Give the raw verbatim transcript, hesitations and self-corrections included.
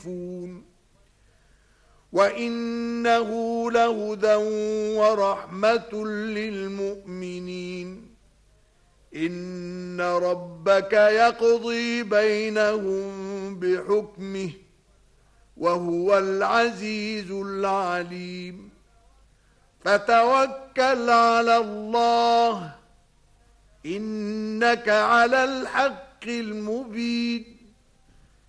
وَإِنَّهُ لَهُدًى وَرَحْمَةٌ لِلْمُؤْمِنِينَ إِنَّ رَبَّكَ يَقْضِي بَيْنَهُم بِحُكْمِهِ وَهُوَ الْعَزِيزُ الْعَلِيمُ فَتَوَكَّلْ عَلَى اللَّهِ إِنَّكَ عَلَى الْحَقِّ الْمُبِينِ